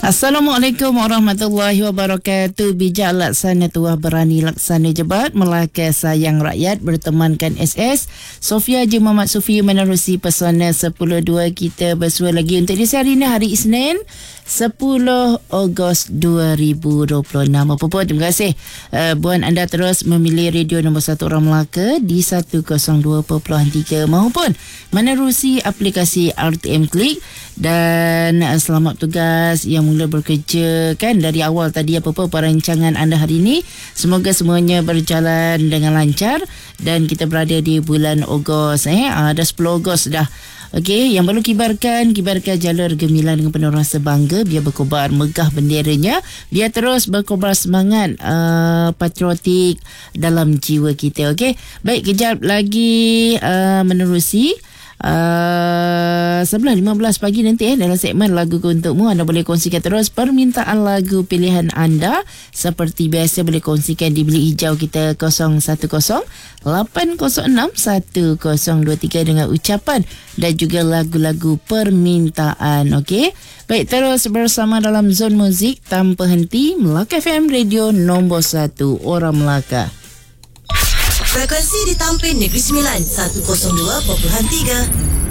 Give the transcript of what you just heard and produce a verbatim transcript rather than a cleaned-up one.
Assalamualaikum warahmatullahi wabarakatuh. Bijak laksana tuah berani laksana jebat. Melaka sayang rakyat bertemankan S S. Sofia je Muhammad Sufi menerusi pesona sepuluh dua kita bersua lagi untuk di hari ini, hari Isnin sepuluh Ogos dua ribu dua puluh enam. Apa pun terima kasih uh, buat anda terus memilih radio nombor satu orang Melaka di seratus dua perpuluhan tiga maupun menerusi aplikasi R T M Klik. Dan uh, selamat tugas yang mula bekerja kan dari awal tadi. Apa-apa perancangan anda hari ini, semoga semuanya berjalan dengan lancar dan kita berada di bulan Ogos eh uh, dah sepuluh Ogos dah. Okey, yang perlu kibarkan, kibarkan jalur gemilang dengan penuh rasa bangga, biar berkobar megah benderanya, biar terus berkobar semangat uh, patriotik dalam jiwa kita. Okey, baik, kejap lagi uh, menerusi Uh, sebelas lima belas pagi nanti eh, dalam segmen Lagu Untukmu, anda boleh kongsikan terus permintaan lagu pilihan anda. Seperti biasa boleh kongsikan di bilik hijau kita kosong satu kosong lapan kosong enam satu kosong dua tiga dengan ucapan dan juga lagu-lagu permintaan. Okey, baik, terus bersama dalam Zon Muzik tanpa henti, Melaka F M Radio nombor satu orang Melaka. Frekuensi di Tampin Negeri Sembilan seratus dua perpuluhan tiga.